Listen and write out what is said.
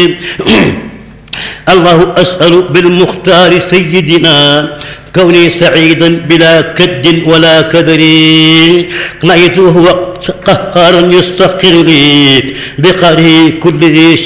الله أسأل بالمختار سيدنا كوني سعيدا بلا كد ولا كدر، قنعت وهو قهار يستقر لي بقهره كل ذي